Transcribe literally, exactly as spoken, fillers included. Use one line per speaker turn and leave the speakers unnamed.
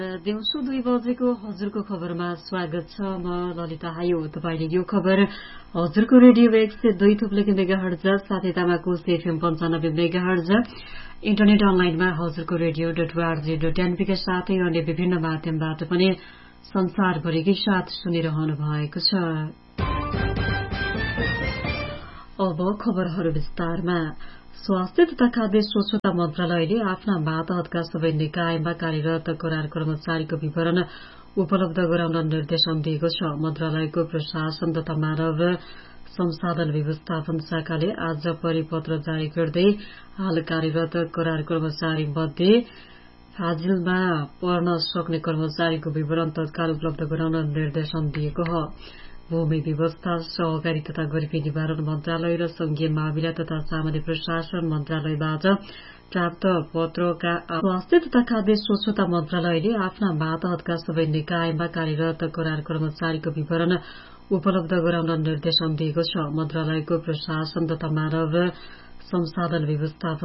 दिउँसो दुई बजेको हजुरको खबरमा स्वागत छ। म ललिता हायो। तपाईले यो खबर हजुरको रेडियो एक सय दुई थुप्लेको मेगा हर्ज साथै तामाको एफएम पञ्चानब्बे मेगा हर्ज इन्टरनेट अनलाइनमा हजुरको रेडियो डट ओआरजी डट एनपीका साथै अन्य विभिन्न माध्यमबाट पनि संसारभरिकै साथ सुनिरहनु भएको छ। अब खबरहरू विस्तारमा। स्वास्थ्य तथा खाद्य स्वच्छता मन्त्रालयले आफ्ना मातहतका सबै निकायमा कार्यरत करार कर्मचारीको विवरण उपलब्ध गराउन निर्देशन दिएको छ। मन्त्रालयको प्रशासन तथा मानव संसाधन व्यवस्थापन शाखाले आज परिपत्र जारी गर्दै हाल कार्यरत करार कर्मचारी मध्ये फाजिलमा पर्न सक्ने कर्मचारीको विवरण तत्काल उपलब्ध गराउन निर्देशन दिएको हो। भूमि व्यवस्था, सहकारी तथा गरिबी निवारण मन्त्रालय र संघीय मामिला तथा सामान्य प्रशासन मन्त्रालयबाट प्राप्त पत्रका स्वास्थ्य तथा खाद्य स्वच्छता मन्त्रालयले आफ्ना मातहतका सबै निकायमा कार्यरत करार कर्मचारीको विवरण उपलब्ध गराउन निर्देशन दिएको छ। मन्त्रालयको प्रशासन तथा मानव संसाधन व्यवस्थापन